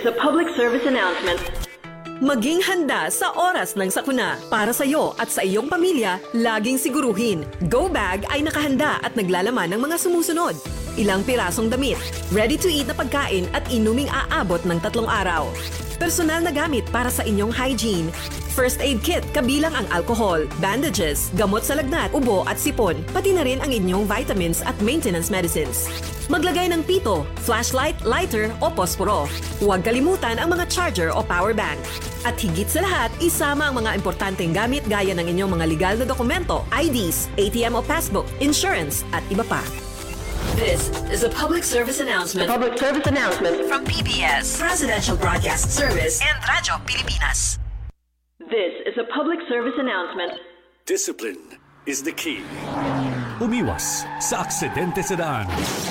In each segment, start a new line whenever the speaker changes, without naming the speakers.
is a public service announcement.
Maging handa sa oras ng sakuna. Para sa iyo at sa iyong pamilya, laging siguruhin. Go Bag ay nakahanda at naglalaman ng mga sumusunod. Ilang pirasong damit, ready-to-eat na pagkain at inuming aabot ng 3 araw. Personal na gamit para sa inyong hygiene. First aid kit kabilang ang alcohol, bandages, gamot sa lagnat, ubo at sipon, pati na rin ang inyong vitamins at maintenance medicines. Maglagay ng pito, flashlight, lighter o posporo. Huwag kalimutan ang mga charger o power bank. At higit sa lahat, isama ang mga importanteng gamit gaya ng inyong mga legal na dokumento, IDs, ATM o passbook, insurance at iba pa.
This is a public service announcement. Public service announcement
From PBS, Presidential Broadcast Service and Radyo Pilipinas.
This is a public service announcement.
Discipline is the key. Umiwas sa aksidente sa daan.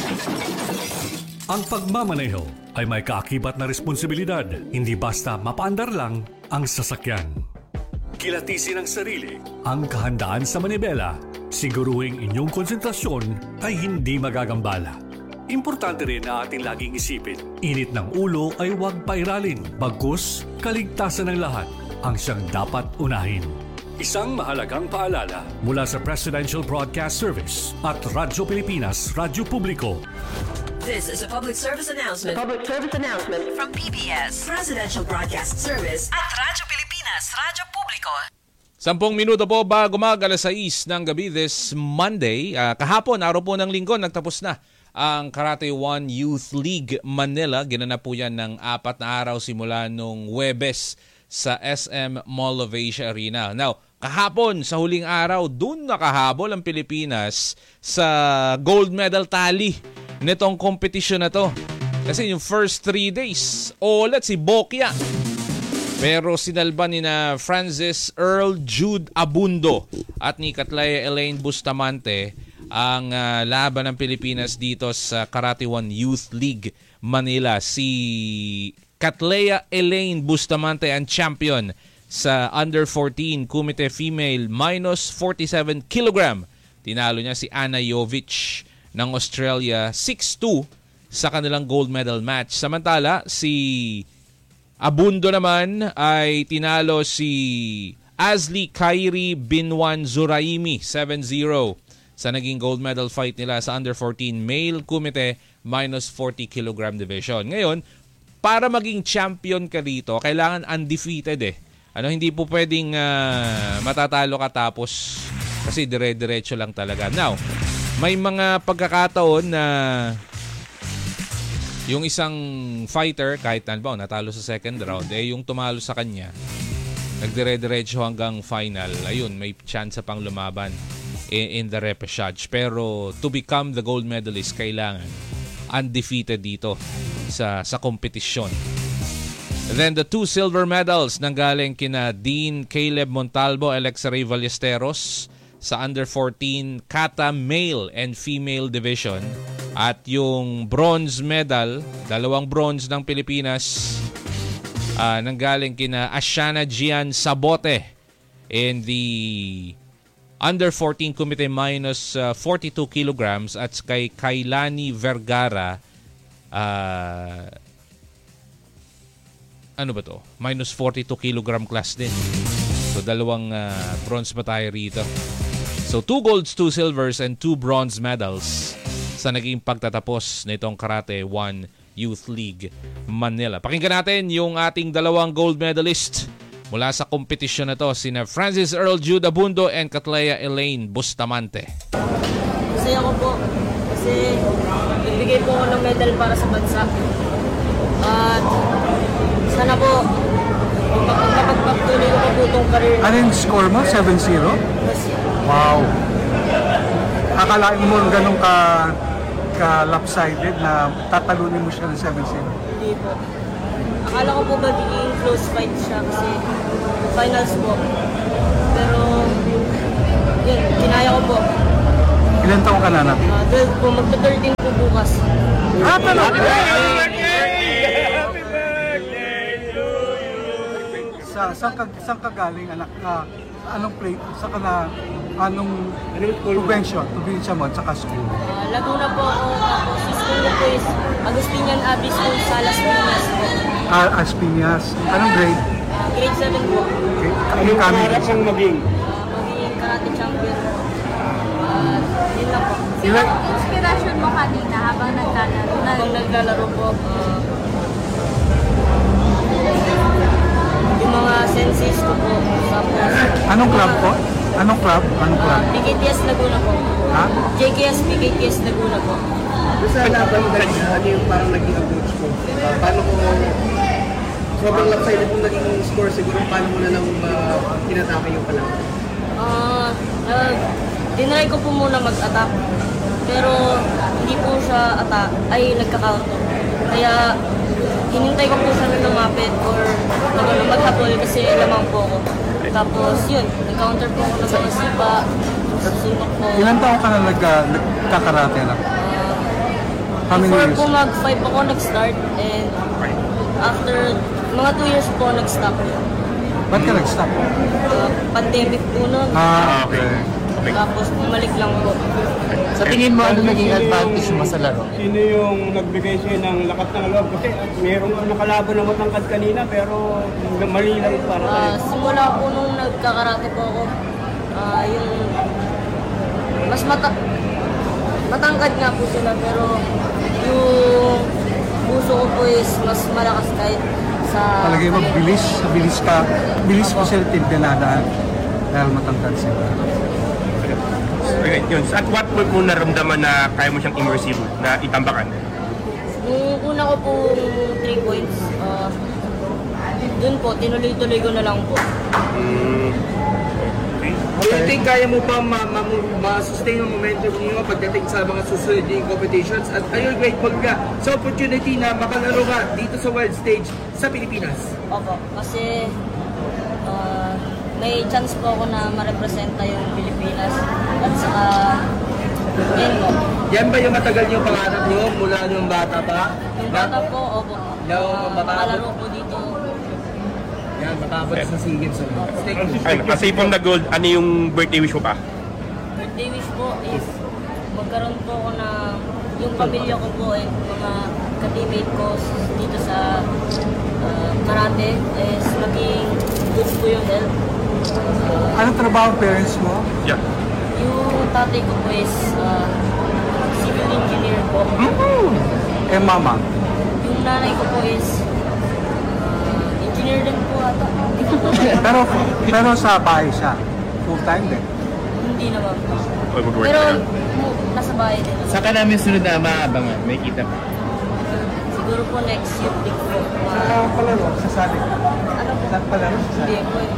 Ang pagmamaneho ay may kaakibat na responsibilidad. Hindi basta mapaandar lang ang sasakyan. Kilatisin ang sarili, ang kahandaan sa manibela. Siguruhing inyong konsentrasyon ay hindi magagambala. Importante rin na ating laging isipin, init ng ulo ay huwag pairalin. Bagkus, kaligtasan ng lahat ang siyang dapat unahin. Isang mahalagang paalala mula sa Presidential Broadcast Service at Radyo Pilipinas, Radyo Publiko.
This is a public service announcement.
Public service announcement
From PBS, Presidential Broadcast Service at Radyo Pilipinas, Radyo Publiko.
10 minuto po bago mag-alas 6 ng gabi this Monday. Kahapon, araw po ng linggo, nagtapos na ang Karate 1 Youth League Manila. Ginanap po yan ng 4 na araw simula nung Huwebes sa SM Mall of Asia Arena. Now, kahapon sa huling araw, dun nakahabol ang Pilipinas sa gold medal tally nitong competition na to. Kasi yung first 3 days, let's si Bokya. Pero sinalba ni na Francis Earl Jude Abundo at ni Catlea Elaine Bustamante ang laban ng Pilipinas dito sa Karate 1 Youth League Manila. Si Catlea Elaine Bustamante ang champion sa under 14 kumite female minus 47 kilogram. Tinalo niya si Anna Jovic ng Australia 6-2 sa kanilang gold medal match. Samantala, si Abundo naman ay tinalo si Azli Khairi Binwan Zuraimi 7-0 sa naging gold medal fight nila sa under 14 male kumite minus 40 kilogram division. Ngayon, para maging champion ka dito, kailangan undefeated eh. Hindi po pwedeng matatalo ka tapos kasi dire-diretso lang talaga. Now, may mga pagkakataon na yung isang fighter, kahit natalo sa second round, yung tumalo sa kanya, nagdire-diretso hanggang final, ayun, may chance pang lumaban in the repechage. Pero to become the gold medalist, kailangan undefeated dito sa kompetisyon. Then the 2 silver medals nanggaling kina Dean Caleb Montalvo, Alexa Ray Ballesteros sa under 14 kata male and female division. At yung bronze medal, 2 bronze ng Pilipinas, nanggaling kina Ashana Gian Sabote in the under 14 kumite minus 42 kilograms at kay Kailani Vergara minus 42 kilogram class din. So 2 bronze pa tayo rito. So 2 golds, 2 silvers and 2 bronze medals sa naging pagtatapos nitong Karate 1 Youth League Manila. Pakinggan natin yung ating 2 gold medalist mula sa kompetisyon na to, sina Francis Earl Jude Abundo and Catlea Elaine Bustamante.
Masaya ko po kasi nagbigay po ako ng medal para sa bansa. At sana po makapagpatuloy ko po itong career.
Ano yung score mo? 7-0?
Yes.
Wow! Akalain mo ganun ka-lopsided na tatalunin mo siya ng 7-0?
Hindi po. Akala ko po magiging close fight siya kasi finals po. Pero yun, kinaya ko po.
Ilan taong ka na natin?
12 po, magta-13 po bukas.
Talaga? Saan ka galing, anak? Anong play? Anong probinsya mo at saka school?
Laguna po ako. Tapos sa school ko po is Agustinian Abbey School sa Las Piñas po.
Aspinias. Anong grade?
Grade 7 po.
Okay. Anong pangarap mong maging?
Magiging karate champion. Yun lang po.
Sino ang inspirasyon mo kanina habang naglalaro?
Habang naglalaro po, yung mga senseis ko po. Tapos,
Anong club po? Anong club?
PKTS Laguna po.
Ha?
JKS PKTS Laguna po.
Sa laban kanina, ano yung parang naging approach mo? Paano kung sobrang lopsided mong naging score, siguro paano mo na lang tinatake yung kalaban?
Dinry ko po muna mag-attack. Pero hindi po siya nagka-counter. Kaya hinintay ko po siya na lumapit or maghabol kasi lamang po ako. Tapos yun, nag-counter po ako ng mga sipa, susunok po.
Ilan taon ka na nagkakarate na? How many
Before
years?
po mag-5 ako nag-start and after mga 2 years po nag-stop.
Ba't ka nag-stop?
Pandemic po nun.
Okay.
Tapos bumalik lang po.
Sa tingin mo, ano naging advantage mo sa laro?
Sino yung nagbigay sa'yo ng lakas ng loob? Kasi mayroong nakalaban na matangkad kanina pero mali lang para kayo.
Simula po nung nagkakarate po ako, yung mas matangkad nga po sila pero yung puso ko po is mas malakas kahit sa...
Palagay mo, bilis ko sila tinadaan dahil matangkad sila.
Okay, yun. At what point mo naramdaman na kaya mo siyang immersive na itambakan?
Nung una ko po 3 points, dun po, tinuloy-tuloy ko na lang po.
Do you think kaya mo pa ma-sustain yung momentum niyo pagdating sa mga susunod yung competitions? At ayun, grateful ka sa opportunity na makalaro ka dito sa world stage sa Pilipinas.
Opo, kasi may chance po ako na ma-representa yung Pilipinas at saka yun po.
Yan ba yung matagal yung pangarap niyo mula yung bata pa?
Yung bata po, opo. Makalaro po dito.
Yan, matabot sa SEA Games.
Aside from the gold, ano yung birthday wish mo pa?
Birthday wish po is magkaroon po ako na yung pamilya ko po and mga ka-teammate ko dito sa karate is maging good po yung health.
Anong trabaho ang parents mo?
Yeah.
Yung tatay ko po is civil engineer po.
Eh, mama?
Yung nanay ko po is engineer din po ata. Hindi ko po
Pero sa bahay siya. Full-time din.
Hindi naman po.
Or mag-work
Pero
na.
nasa bahay din.
Saka namin sunod na maabangan, may kita pa.
Siguro po next youth league po.
Saan palaro? Sasali?
Ano po?
Saan palaro?
Hindi
Sasali?
po eh.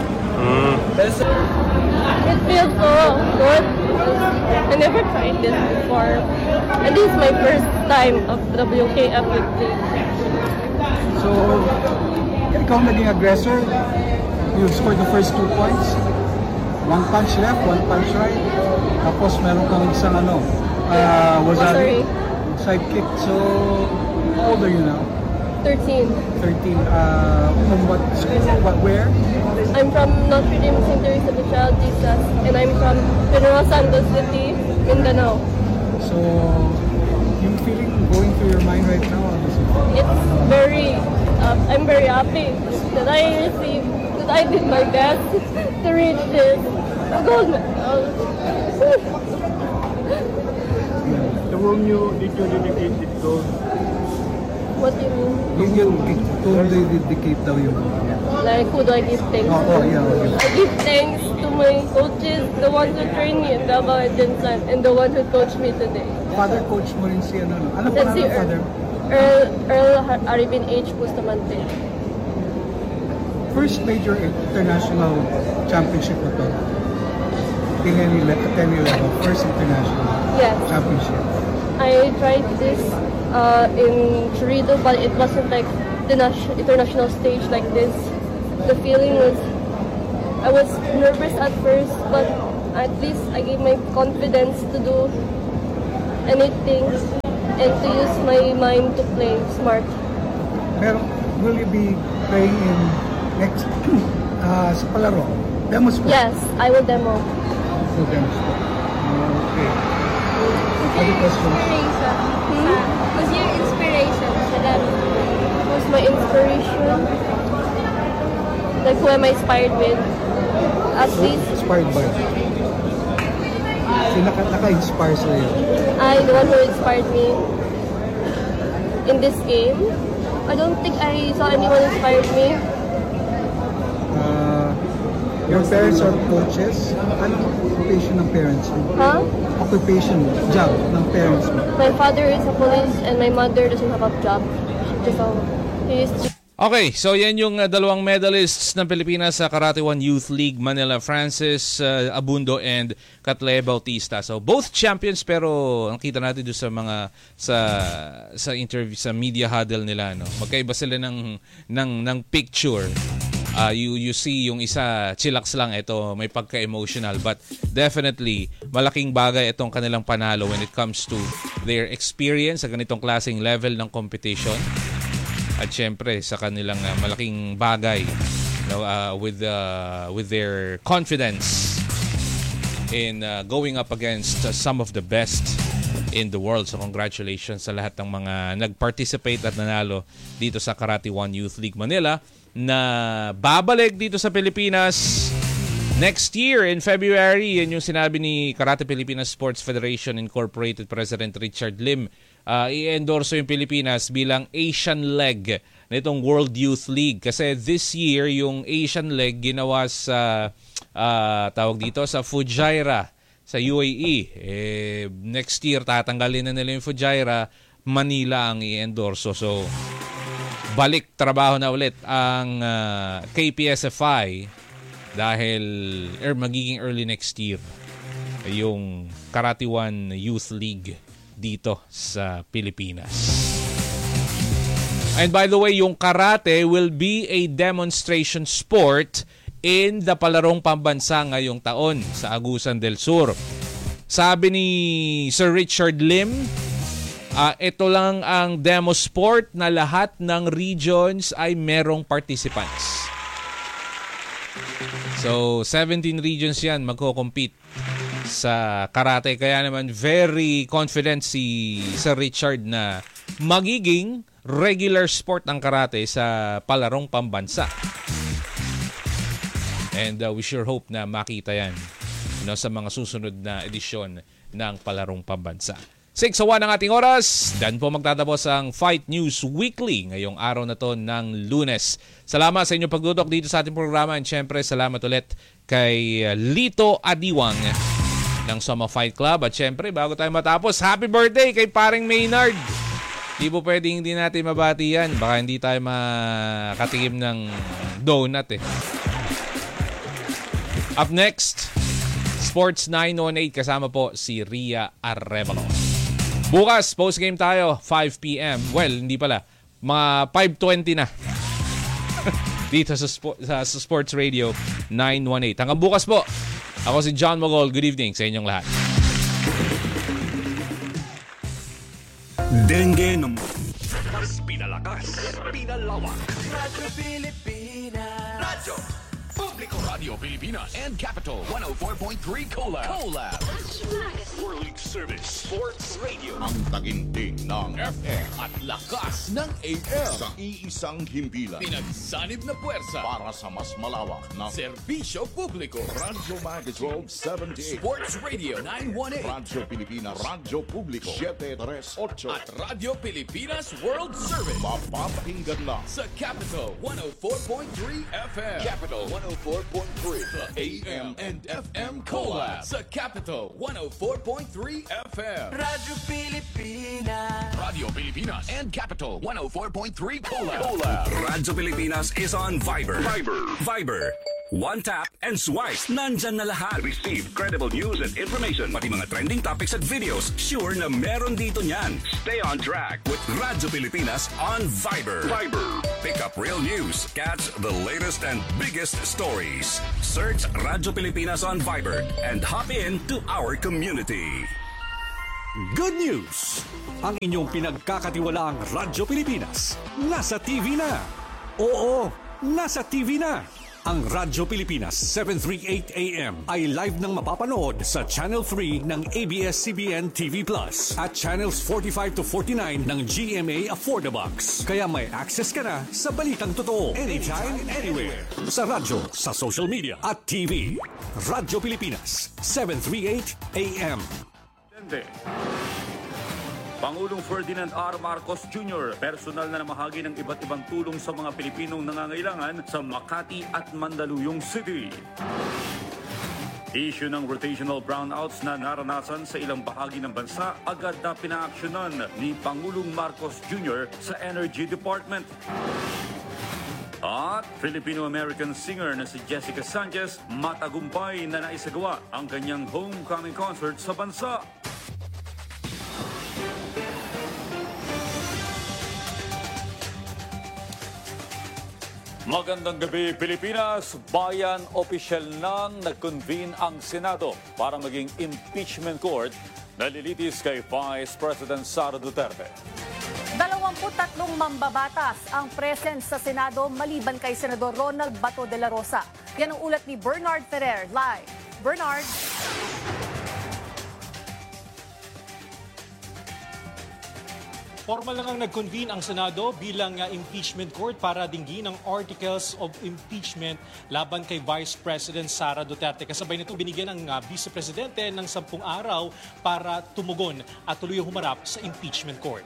It feels so good. I never tried this before. And this is my first time of WKF with this.
So, ikaw naging aggressor. You scored the first 2 points. 1 punch left, 1 punch right. Tapos meron kang isang
Sorry.
side kick. So, how old are you now?
13.
13. From what school? Where?
I'm from Notre Dame St. Teresa de Child Jesus, and I'm from General Santos City, Mindanao.
So, yung feeling going through your mind right now?
It's very, I'm very happy that I received, that I did my best to reach this gold medal.
To whom did you dedicate this gold?
What do you mean?
Yung kung dedicate daw yung...
Like, who do I give thanks to?
yeah.
I give thanks to my coaches, the ones who trained me in Davao and Jinsan, and the one who coached me today.
Father coach mo rin si ano? Ano pa
That's si
ng father?
Earl Aribin H. Bustamante.
First major international championship mo to? At any level, first international
Yes.
championship.
I tried this in Chorizo, but it wasn't like the international stage like this. The feeling was, I was nervous at first, but at least I gave my confidence to do anything and to use my mind to play smart.
Pero will you be playing in next sa palaro? Demo sport?
Yes, I will demo.
So demo sport. Okay. Other questions?
Who's your inspiration sa laro? Who's my inspiration. Like, who am I inspired with? Athletes.
Inspired by? Sino naka-inspire sa'yo?
The one who inspired me in this game. I don't think I saw anyone inspired me.
Your parents are coaches? Anong occupation ng parents mo?
Huh?
Occupation, job ng parents mo?
My father is a police and my mother doesn't have a job. He is
Okay, so yan yung dalawang medalists ng Pilipinas sa Karate 1 Youth League Manila, Francis Abundo and Katle Bautista. So both champions, pero nakita natin doon sa mga sa interview, sa media huddle nila, no. Magkaiba sila ng picture. You see yung isa chillax lang, ito may pagka-emotional, but definitely malaking bagay itong kanilang panalo when it comes to their experience sa ganitong klaseng level ng competition. At syempre sa kanilang malaking bagay with their confidence in going up against some of the best in the world. So congratulations sa lahat ng mga nag-participate at nanalo dito sa Karate 1 Youth League Manila na babalik dito sa Pilipinas next year in February. Yan yung sinabi ni Karate Pilipinas Sports Federation Incorporated President Richard Lim. I-endorso yung Pilipinas bilang Asian leg nitong World Youth League. Kasi this year, yung Asian leg ginawa sa, tawag dito, sa Fujairah, sa UAE. Next year, tatanggalin na nila yung Fujairah, Manila ang i-endorso. So, balik trabaho na ulit ang KPSFI dahil magiging early next year yung Karate 1 Youth League dito sa Pilipinas. And by the way, yung karate will be a demonstration sport in the Palarong Pambansa ngayong taon sa Agusan del Sur. Sabi ni Sir Richard Lim, ito lang ang demo sport na lahat ng regions ay merong participants. So, 17 regions yan magko-compete sa karate. Kaya naman very confident si Sir Richard na magiging regular sport ng karate sa Palarong Pambansa. And we sure hope na makita yan sa mga susunod na edisyon ng Palarong Pambansa. 6:01 ang ating oras. Dan po magtatapos ang Fight News Weekly ngayong araw na to ng Lunes. Salamat sa inyong pagdudok dito sa ating programa, and syempre salamat ulit kay Lito Adiwang ng Soma Fight Club. At syempre, bago tayo matapos, happy birthday kay paring Maynard. Di po pwedeng hindi natin mabati yan. Baka hindi tayo makatikim ng donut eh. Up next, Sports 918, kasama po si Ria Arevalo. Bukas, post-game tayo, 5 p.m. Well, hindi pala. Mga 5:20 na. Dito sa Sports Radio 918. Hanggang bukas po. Ako si John Mogol. Good evening sa inyong lahat.
Dengue ng mas pinalakas, pinalawak.
Radyo Pilipinas. Radyo Publiko. Radio Pilipinas and Capital 104.3 Collab. World Service Sports Radio.
Ang taginting ng
FM at lakas ng AM.
Sa iisang himpilan.
Pinagsanib na puwersa
Para sa mas malawak na
serbisyo publiko.
Radyo Magazine 78.
Sports Radio 918.
Radyo Pilipinas. Radyo Publiko 738.
At Radyo Pilipinas World Service.
Mapapakinggan na
sa Capital 104.3 FM. Capital 104.3. The AM and FM Collab. Sa Capital 104.3 FM.
Radyo Pilipinas.
Radio Pilipinas and Capital 104.3 Collab.
Radyo Pilipinas is on Viber. Viber. One tap and swipe. Nandyan na lahat. Receive credible news and information. Pati mga trending topics at videos. Sure na meron dito niyan. Stay on track with Radyo Pilipinas on Viber. Pick up real news. Catch the latest and biggest stories. Search Radyo Pilipinas on Viber and hop in to our community.
Good news! Ang inyong pinagkakatiwalaang Radyo Pilipinas nasa TV na. Oo, nasa TV na. Ang Radyo Pilipinas 738 AM ay live nang mapapanood sa Channel 3 ng ABS-CBN TV Plus at Channels 45 to 49 ng GMA Affordabox. Kaya may access ka na sa balitang totoo anytime, anywhere. Sa radyo, sa social media at TV. Radyo Pilipinas 738 AM.
Pangulong Ferdinand R. Marcos Jr. personal na namahagi ng iba't ibang tulong sa mga Pilipinong nangangailangan sa Makati at Mandaluyong City. Issue ng rotational brownouts na naranasan sa ilang bahagi ng bansa agad na pinaaksyonan ni Pangulong Marcos Jr. sa Energy Department. At Filipino-American singer na si Jessica Sanchez matagumpay na naisagawa ang kanyang homecoming concert sa bansa. Magandang gabi, Pilipinas. Bayan opisyal nang nag-convene ang Senado para maging impeachment court na lilitis kay Vice President Sara Duterte.
23 mambabatas ang present sa Senado maliban kay Senador Ronald Bato de la Rosa. Yan ang ulat ni Bernard Ferrer. Live. Bernard.
Formal lang ang nag-convene ang Senado bilang impeachment court para dinggin ang articles of impeachment laban kay Vice President Sara Duterte. Kasabay nito binigyan ng Vice Presidente ng 10 araw para tumugon at tuluyang humarap sa impeachment court.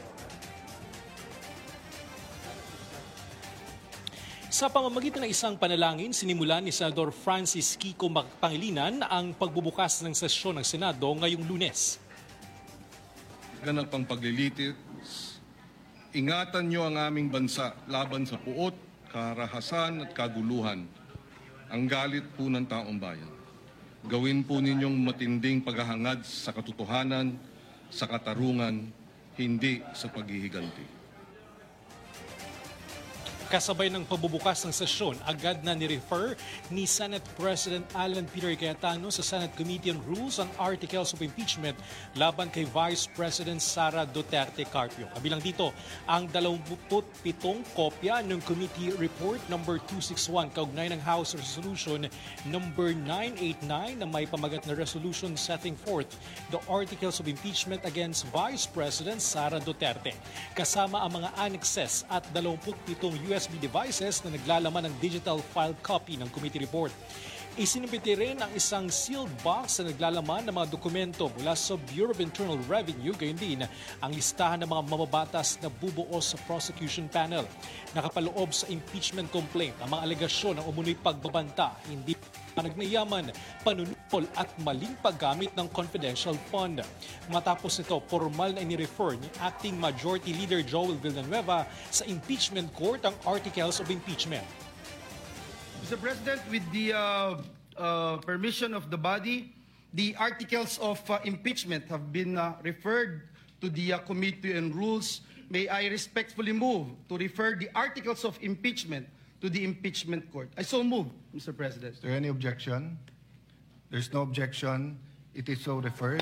Sa pamamagitan ng isang panalangin, sinimulan ni Senador Francis Kiko Pangilinan ang pagbubukas ng sesyon ng Senado ngayong Lunes.
Ganap ang paglilitis, ingatan niyo ang aming bansa laban sa puot, karahasan at kaguluhan, ang galit po ng taong bayan. Gawin po ninyong matinding paghahangad sa katotohanan, sa katarungan, hindi sa paghihiganti.
Kasabay ng pagbubukas ng sesyon, agad na ni-refer ni Senate President Alan Peter Cayetano sa Senate Committee on Rules on Articles of Impeachment laban kay Vice President Sara Duterte Carpio. Kabilang dito ang 27 kopya ng Committee Report number 261 kaugnay ng House Resolution number 989 na may pamagat na resolution setting forth the Articles of Impeachment against Vice President Sara Duterte. Kasama ang mga annexes at 27 USB devices na naglalaman ng digital file copy ng committee report. Isinimbiti rin ang isang sealed box na naglalaman ng mga dokumento mula sa Bureau of Internal Revenue, gayon din ang listahan ng mga mamabatas na bubuo sa prosecution panel. Nakapaloob sa impeachment complaint ang mga alegasyon ng umunoy pagbabanta, hindi nagnayaman, panunukol at maling paggamit ng confidential fund. Matapos nito, formal na inirefer ni Acting Majority Leader Joel Villanueva sa impeachment court ang articles of impeachment.
Mr. President, with the permission of the body, the articles of impeachment have been referred to the Committee on Rules. May I respectfully move to refer the articles of impeachment to the impeachment court. I so move, Mr. President.
Is there any objection? There's no objection. It is so referred.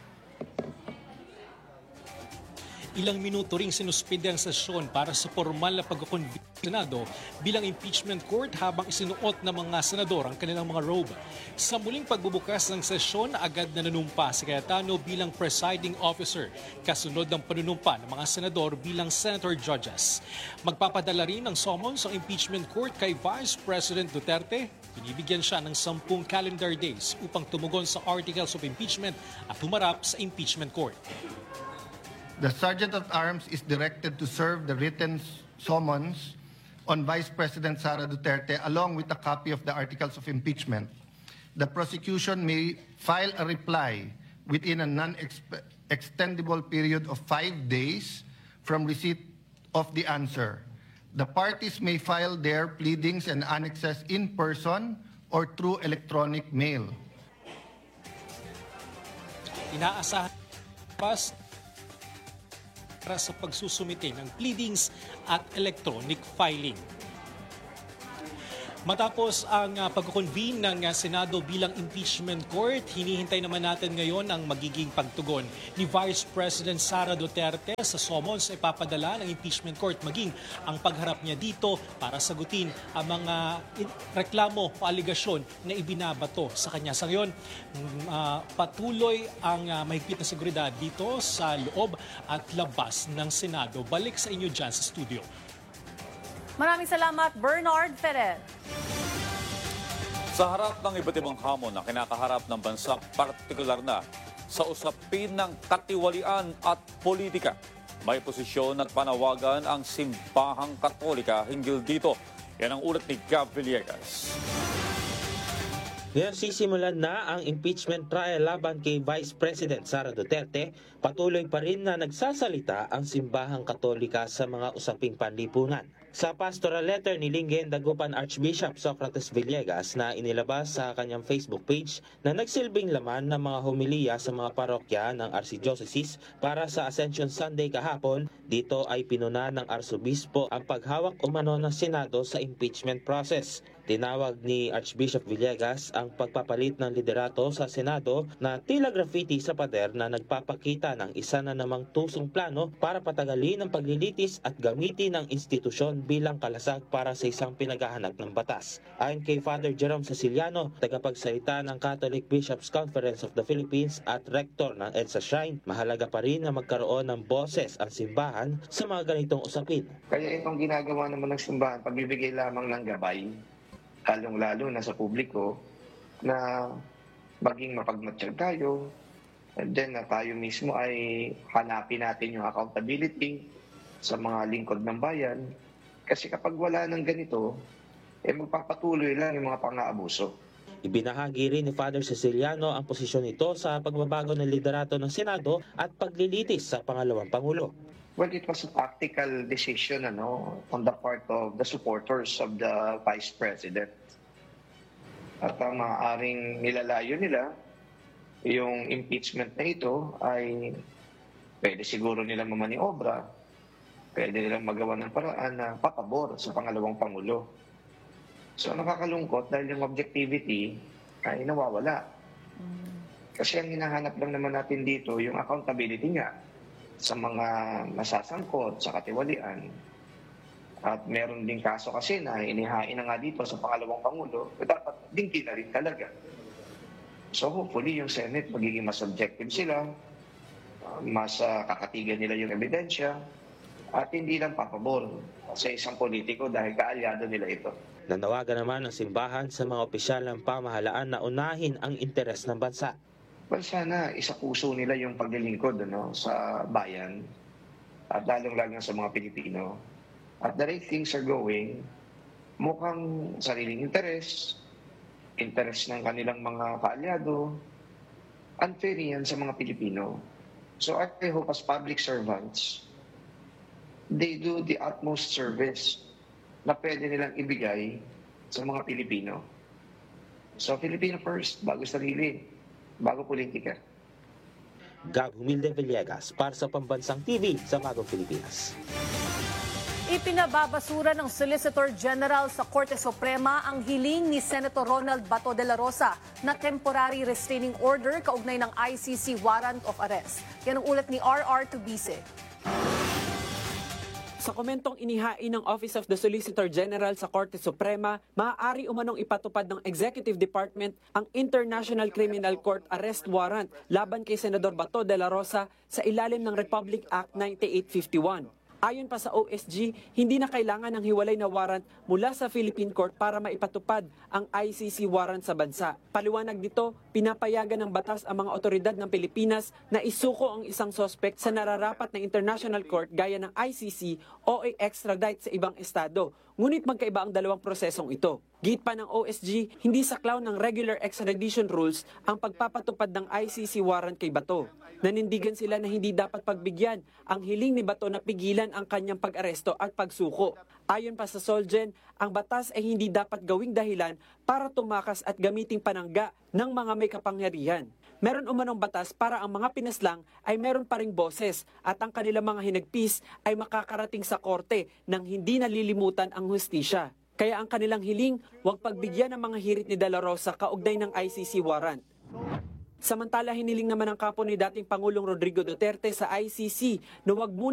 Ilang minuto ring sinuspende ang sesyon para sa formal na pagkakonvene ng Senado bilang impeachment court habang isinuot ng mga senador ang kanilang mga robe. Sa muling pagbubukas ng sesyon, agad na nanumpa si Cayetano bilang presiding officer, kasunod ng panunumpa ng mga senador bilang senator judges. Magpapadala rin ng summons ang impeachment court kay Vice President Duterte. Binibigyan siya ng 10 calendar days upang tumugon sa articles of impeachment at humarap sa impeachment court.
The Sergeant at Arms is directed to serve the written summons on Vice President Sara Duterte along with a copy of the articles of impeachment. The prosecution may file a reply within a non-extendable period of 5 days from receipt of the answer. The parties may file their pleadings and annexes in person or through electronic mail.
Inaasahan pas para sa pagsusumite ng pleadings at electronic filing. Matapos ang pagkukonvene ng Senado bilang impeachment court, hinihintay naman natin ngayon ang magiging pagtugon ni Vice President Sara Duterte sa summons na ipapadala ng impeachment court, maging ang pagharap niya dito para sagutin ang mga reklamo o aligasyon na ibinabato sa kanya. Sa ngayon, patuloy ang mahigpit na seguridad dito sa loob at labas ng Senado. Balik sa inyo dyan sa studio.
Maraming salamat, Bernard Ferrer.
Sa harap ng iba't ibang hamon na kinakaharap ng bansa, partikular na sa usapin ng katiwalian at politika, may posisyon at panawagan ang Simbahang Katolika hinggil dito. Yan ang ulat ni Gab Villegas.
Ngayon sisimulan na ang impeachment trial laban kay Vice President Sara Duterte. Patuloy pa rin na nagsasalita ang Simbahang Katolika sa mga usaping panlipunan. Sa pastoral letter ni Lingayen Dagupan Archbishop Socrates Villegas na inilabas sa kanyang Facebook page na nagsilbing laman ng mga homilya sa mga parokya ng Archdiocese para sa Ascension Sunday kahapon, dito ay pinuna ng Arsobispo ang paghawak umano ng Senado sa impeachment process. Tinawag ni Archbishop Villegas ang pagpapalit ng liderato sa Senado na tila graffiti sa pader na nagpapakita ng isa na namang tusong plano para patagalin ang paglilitis at gamitin ang institusyon bilang kalasag para sa isang pinaghahanap ng batas. Ayon kay Father Jerome Ceciliano, tagapagsalita ng Catholic Bishops' Conference of the Philippines at rektor ng EDSA Shrine, mahalaga pa rin na magkaroon ng boses ang simbahan sa mga ganitong usapin.
Kaya itong ginagawa naman ng simbahan, pagbibigay lamang ng gabay, lalong-lalo na sa publiko, na maging mapagmatyag tayo, and then na tayo mismo ay hanapin natin yung accountability sa mga lingkod ng bayan. Kasi kapag wala ng ganito, magpapatuloy lang yung mga pang-aabuso.
Ibinahagi rin ni Father Ceciliano ang posisyon nito sa pagbabago ng liderato ng Senado at paglilitis sa pangalawang Pangulo.
Well, it was a tactical decision on the part of the supporters of the Vice President. At ang maaaring nilalayo nila, yung impeachment na ito ay pwede siguro nilang mamaniobra, pwede nilang magawa ng paraan na papabor sa pangalawang Pangulo. So nakakalungkot dahil yung objectivity ay nawawala. Kasi ang hinahanap lang naman natin dito, yung accountability nga sa mga nasasangkot, sa katiwalian. At meron din kaso kasi na inihain na nga dito sa pangalawang Pangulo, dapat din na rin talaga. So hopefully yung Senate magiging mas objective sila, mas kakatigan nila yung ebidensya, at hindi lang papabor sa isang politiko dahil kaalyado nila ito.
Nanawagan naman ang simbahan sa mga opisyal ng pamahalaan na unahin ang interes ng bansa.
Well, sana isa puso nila yung paglilingkod sa bayan at lalong-lalo sa mga Pilipino. At the rate things are going, mukhang sariling interes ng kanilang mga kaalyado, unfair yan sa mga Pilipino. So I hope as public servants, they do the utmost service na pwede nilang ibigay sa mga Pilipino. So Filipino first, bago sarili, bago politika.
Gab Humilde Villegas para sa Pambansang TV sa Bagong Pilipinas.
Ipinababasura ng Solicitor General sa Korte Suprema ang hiling ni Senator Ronald Bato de la Rosa na temporary restraining order kaugnay ng ICC warrant of arrest. Yan ang ulat ni RR Tubise.
Sa komentong inihain ng Office of the Solicitor General sa Korte Suprema, maaari umanong ipatupad ng Executive Department ang International Criminal Court Arrest Warrant laban kay Senador Bato de la Rosa sa ilalim ng Republic Act 9851. Ayon pa sa OSG, hindi na kailangan ng hiwalay na warrant mula sa Philippine Court para maipatupad ang ICC warrant sa bansa. Paliwanag dito, pinapayagan ng batas ang mga otoridad ng Pilipinas na isuko ang isang suspect sa nararapat na international court gaya ng ICC o i-extradite sa ibang estado. Ngunit magkaiba ang dalawang prosesong ito. Git pa ng OSG, hindi saklaw ng regular extradition rules ang pagpapatupad ng ICC warrant kay Bato. Nanindigan sila na hindi dapat pagbigyan ang hiling ni Bato na pigilan ang kanyang pag-aresto at pagsuko. Ayon pa sa Solgen, ang batas ay hindi dapat gawing dahilan para tumakas at gamiting panangga ng mga may kapangyarihan. Meron umanong batas para ang mga pinaslang ay meron pa ring boses at ang kanilang mga hinagpis ay makakarating sa korte nang hindi nalilimutan ang hustisya. Kaya ang kanilang hiling, huwag pagbigyan ng mga hirit ni De La Rosa kaugnay ng ICC warrant. Samantala, hiniling naman ng kampo ni dating Pangulong Rodrigo Duterte sa ICC na huwag muna